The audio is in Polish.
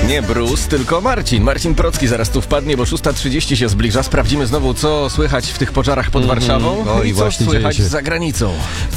Nie Bruce, tylko Marcin. Marcin Procki zaraz tu wpadnie, bo 6:30 się zbliża. Sprawdzimy znowu, co słychać w tych pożarach pod Warszawą No i i co właśnie słychać dzieje się. za granicą.